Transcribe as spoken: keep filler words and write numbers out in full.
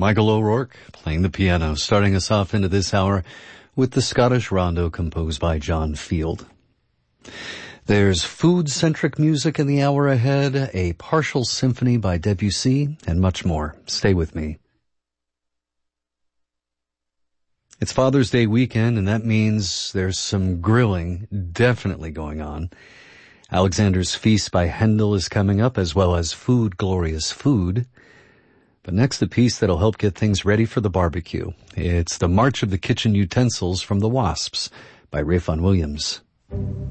Michael O'Rourke playing the piano, starting us off into this hour with the Scottish Rondo composed by John Field. There's food-centric music in the hour ahead, a partial symphony by Debussy, and much more. Stay with me. It's Father's Day weekend, and that means there's some grilling definitely going on. Alexander's Feast by Handel is coming up, as well as Food, Glorious Food. But next, the piece that'll help get things ready for the barbecue. It's the March of the Kitchen Utensils from the Wasps by Ralph Vaughan Williams.